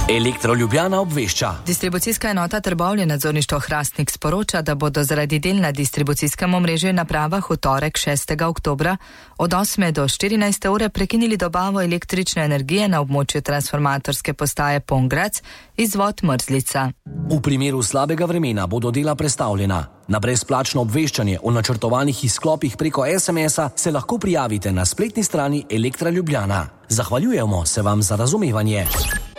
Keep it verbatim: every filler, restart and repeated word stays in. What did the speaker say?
Elektro Ljubljana obvešča. Distribucijska enota Trbovlje nadzorništvo Hrastnik sporoča, da bodo zaradi del na distribucijskem omrežju napravah v torek šestega oktobra od osme do štirinajste ure prekinili dobavo električne energije na območju transformatorske postaje Pongrac, izvod Mrzlica. V primeru slabega vremena bodo dela prestavljena. Na brezplačno obveščanje o načrtovanih izklopih preko es em es-a se lahko prijavite na spletni strani Elektra Ljubljana. Zahvaljujemo se vam za razumevanje.